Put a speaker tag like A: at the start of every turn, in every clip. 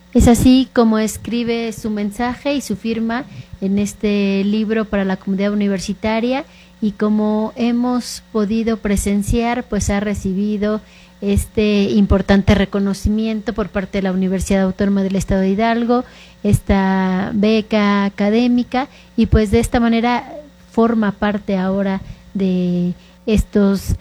A: Es así como escribe su mensaje y su firma en este libro para la comunidad universitaria, y como hemos podido presenciar, pues ha recibido este importante reconocimiento por parte de la Universidad Autónoma del Estado de Hidalgo, esta beca académica, y pues de esta manera forma parte ahora de estos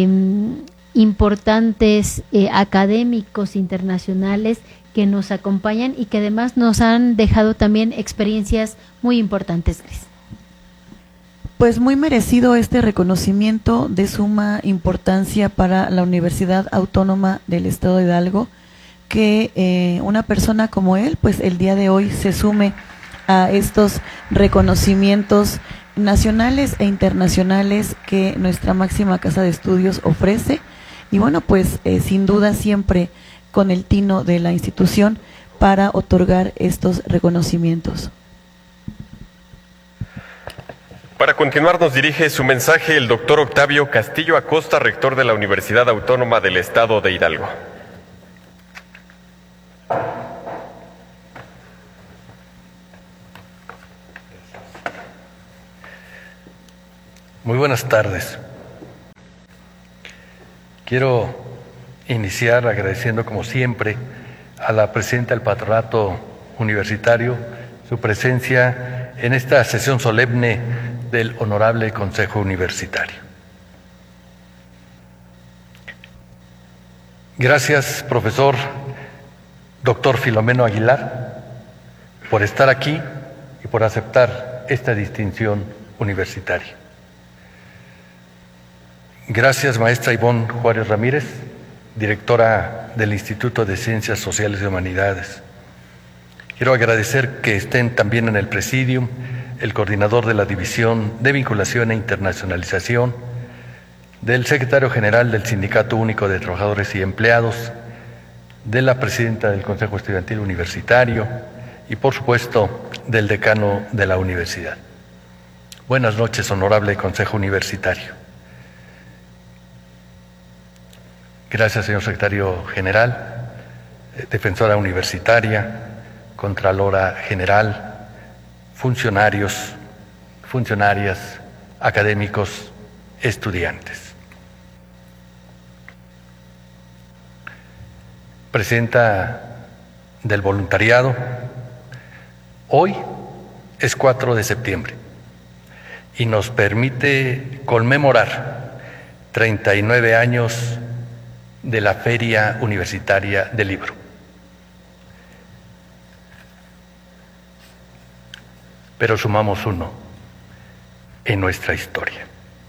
A: importantes académicos internacionales que nos acompañan y que además nos han dejado también experiencias muy importantes, Gris.
B: Pues muy merecido este reconocimiento de suma importancia para la Universidad Autónoma del Estado de Hidalgo, que una persona como él, pues el día de hoy se sume a estos reconocimientos nacionales e internacionales que nuestra máxima casa de estudios ofrece. Y bueno, pues sin duda siempre con el tino de la institución para otorgar estos reconocimientos.
C: Para continuar, nos dirige su mensaje el doctor Octavio Castillo Acosta, rector de la Universidad Autónoma del Estado de Hidalgo.
D: Muy buenas tardes. Quiero iniciar agradeciendo, como siempre, a la presidenta del Patronato Universitario su presencia en esta sesión solemne del Honorable Consejo Universitario. Gracias, profesor doctor Filomeno Aguilar, por estar aquí y por aceptar esta distinción universitaria. Gracias, maestra Ivonne Juárez Ramírez, directora del Instituto de Ciencias Sociales y Humanidades. Quiero agradecer que estén también en el presidium el coordinador de la División de Vinculación e Internacionalización, del secretario general del Sindicato Único de Trabajadores y Empleados, de la presidenta del Consejo Estudiantil Universitario y, por supuesto, del decano de la universidad. Buenas noches, honorable Consejo Universitario. Gracias, señor secretario general, defensora universitaria, contralora general, funcionarios, funcionarias, académicos, estudiantes. Presidenta del voluntariado, hoy es 4 de septiembre y nos permite conmemorar 39 años de la Feria Universitaria del Libro. Pero sumamos uno en nuestra historia.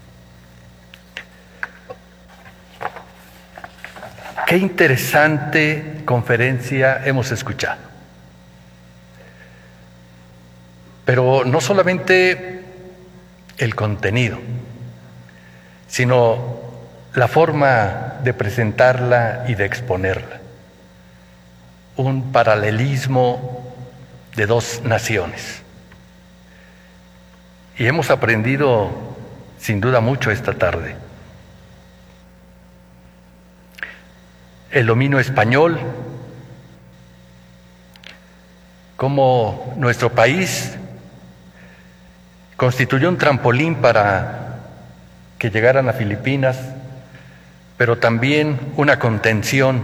D: Qué interesante conferencia hemos escuchado. Pero no solamente el contenido, sino la forma de presentarla y de exponerla. Un paralelismo de dos naciones. Y hemos aprendido sin duda mucho esta tarde. El dominio español, cómo nuestro país constituyó un trampolín para que llegaran a Filipinas, pero también una contención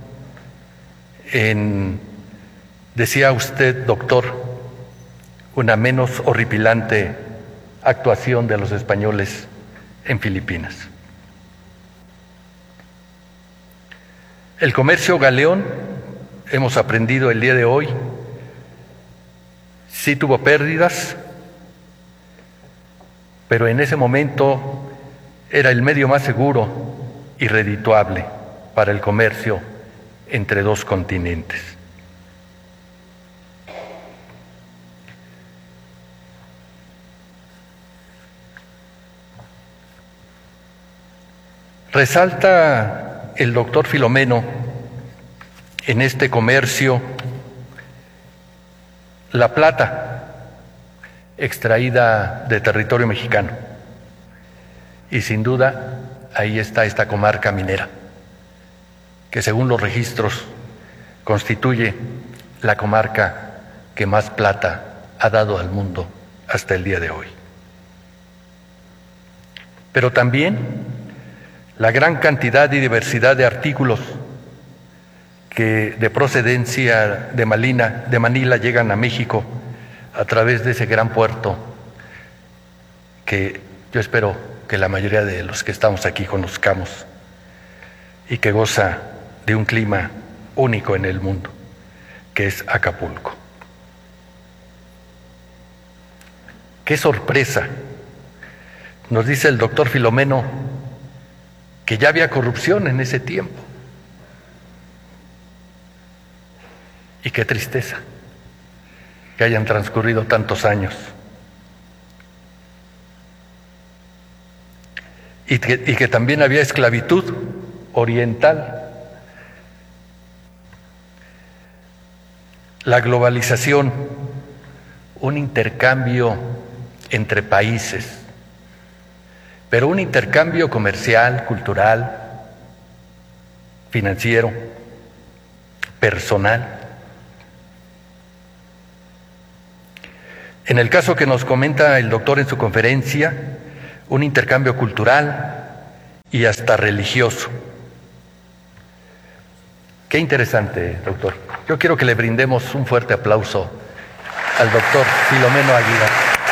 D: en, decía usted, doctor, una menos horripilante actuación de los españoles en Filipinas. El comercio galeón, hemos aprendido el día de hoy, sí tuvo pérdidas, pero en ese momento era el medio más seguro y redituable para el comercio entre dos continentes. Resalta el doctor Filomeno en este comercio la plata extraída de territorio mexicano, y sin duda ahí está esta comarca minera, que según los registros constituye la comarca que más plata ha dado al mundo hasta el día de hoy. Pero también la gran cantidad y diversidad de artículos que de procedencia de Manila llegan a México a través de ese gran puerto que yo espero que la mayoría de los que estamos aquí conozcamos y que goza de un clima único en el mundo, que es Acapulco. ¡Qué sorpresa! Nos dice el doctor Filomeno que ya había corrupción en ese tiempo. Y qué tristeza que hayan transcurrido tantos años. Y que también había esclavitud oriental. La globalización, un intercambio entre países, pero un intercambio comercial, cultural, financiero, personal. En el caso que nos comenta el doctor en su conferencia, un intercambio cultural y hasta religioso. Qué interesante, doctor. Yo quiero que le brindemos un fuerte aplauso al doctor Filomeno Aguilar.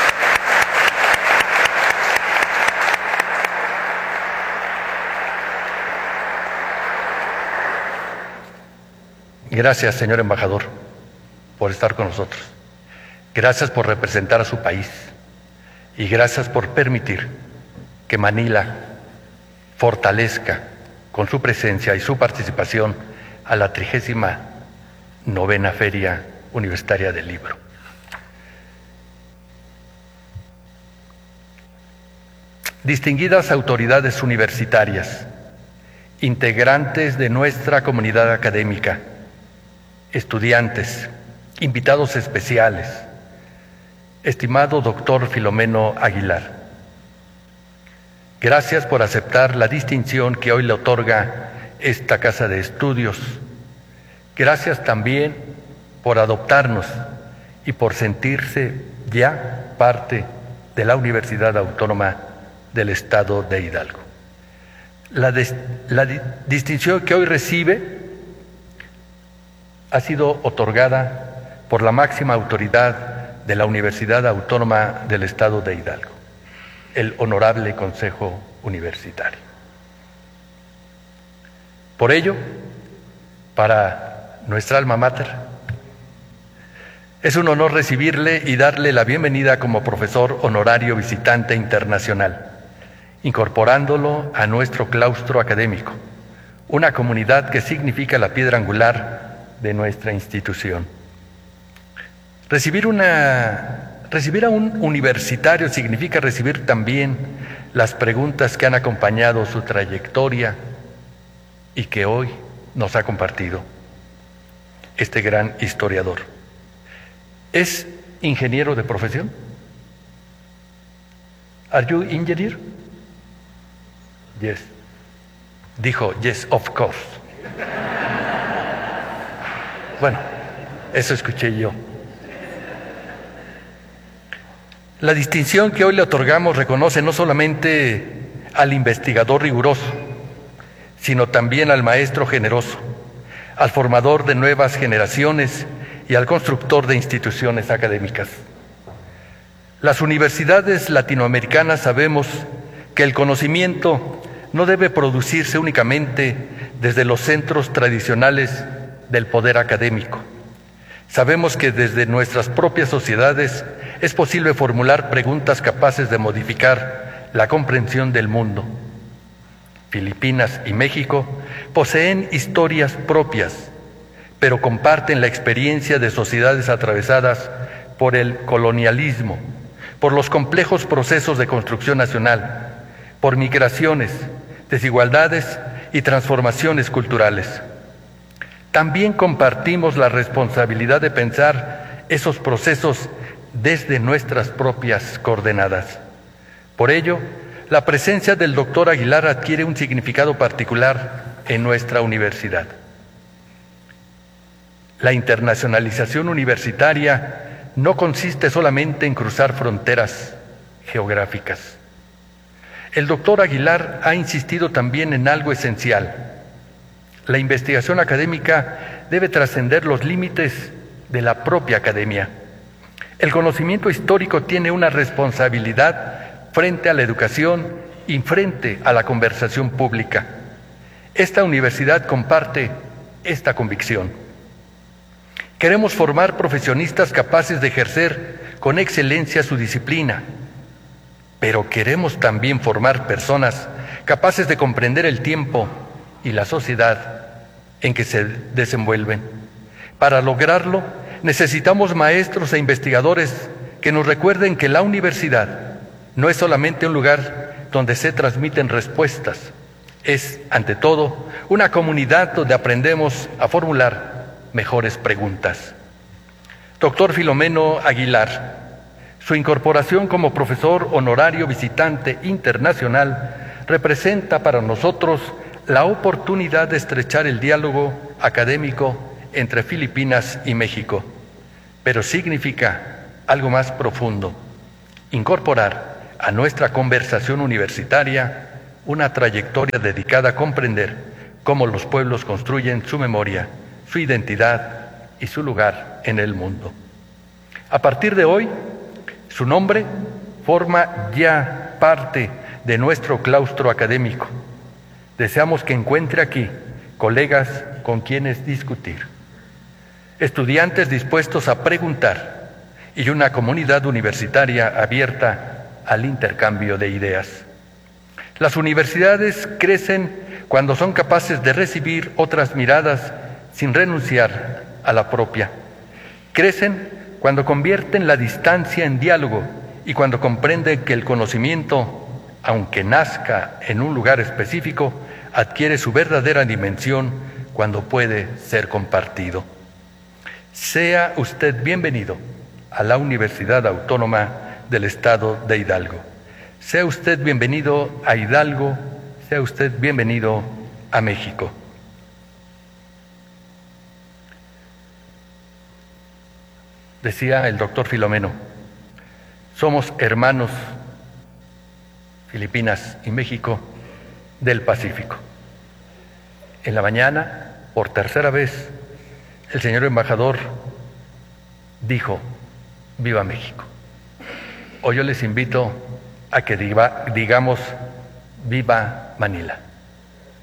D: Gracias, señor embajador, por estar con nosotros. Gracias por representar a su país y gracias por permitir que Manila fortalezca con su presencia y su participación a la 39ª Feria Universitaria del Libro. Distinguidas autoridades universitarias, integrantes de nuestra comunidad académica, estudiantes, invitados especiales, estimado doctor Filomeno Aguilar, gracias por aceptar la distinción que hoy le otorga esta casa de estudios. Gracias también por adoptarnos y por sentirse ya parte de la Universidad Autónoma del Estado de Hidalgo. La distinción que hoy recibe ha sido otorgada por la máxima autoridad de la Universidad Autónoma del Estado de Hidalgo, el Honorable Consejo Universitario. Por ello, para nuestra alma mater, es un honor recibirle y darle la bienvenida como profesor honorario visitante internacional, incorporándolo a nuestro claustro académico, una comunidad que significa la piedra angular de nuestra institución. Recibir a un universitario significa recibir también las preguntas que han acompañado su trayectoria y que hoy nos ha compartido este gran historiador. ¿Es ingeniero de profesión? ¿Are you engineer? Yes. Dijo, yes, of course. Bueno, eso escuché yo. La distinción que hoy le otorgamos reconoce no solamente al investigador riguroso, sino también al maestro generoso, al formador de nuevas generaciones y al constructor de instituciones académicas. Las universidades latinoamericanas sabemos que el conocimiento no debe producirse únicamente desde los centros tradicionales del poder académico. Sabemos que desde nuestras propias sociedades es posible formular preguntas capaces de modificar la comprensión del mundo. Filipinas y México poseen historias propias, pero comparten la experiencia de sociedades atravesadas por el colonialismo, por los complejos procesos de construcción nacional, por migraciones, desigualdades y transformaciones culturales. También compartimos la responsabilidad de pensar esos procesos desde nuestras propias coordenadas. Por ello, la presencia del doctor Aguilar adquiere un significado particular en nuestra universidad. La internacionalización universitaria no consiste solamente en cruzar fronteras geográficas. El doctor Aguilar ha insistido también en algo esencial. La investigación académica debe trascender los límites de la propia academia. El conocimiento histórico tiene una responsabilidad frente a la educación y frente a la conversación pública. Esta universidad comparte esta convicción. Queremos formar profesionistas capaces de ejercer con excelencia su disciplina, pero queremos también formar personas capaces de comprender el tiempo y la sociedad en que se desenvuelven. Para lograrlo, necesitamos maestros e investigadores que nos recuerden que la universidad no es solamente un lugar donde se transmiten respuestas, es, ante todo, una comunidad donde aprendemos a formular mejores preguntas. Doctor Filomeno Aguilar, su incorporación como profesor honorario visitante internacional representa para nosotros la oportunidad de estrechar el diálogo académico entre Filipinas y México, pero significa algo más profundo: incorporar a nuestra conversación universitaria una trayectoria dedicada a comprender cómo los pueblos construyen su memoria, su identidad y su lugar en el mundo. A partir de hoy, su nombre forma ya parte de nuestro claustro académico. Deseamos que encuentre aquí colegas con quienes discutir, estudiantes dispuestos a preguntar y una comunidad universitaria abierta al intercambio de ideas. Las universidades crecen cuando son capaces de recibir otras miradas sin renunciar a la propia. Crecen cuando convierten la distancia en diálogo y cuando comprenden que el conocimiento, aunque nazca en un lugar específico, adquiere su verdadera dimensión cuando puede ser compartido. Sea usted bienvenido a la Universidad Autónoma del Estado de Hidalgo. Sea usted bienvenido a Hidalgo, sea usted bienvenido a México. Decía el doctor Filomeno, somos hermanos, Filipinas y México, del Pacífico. En la mañana, por tercera vez, el señor embajador dijo, ¡viva México! Hoy yo les invito a que digamos, ¡viva Manila!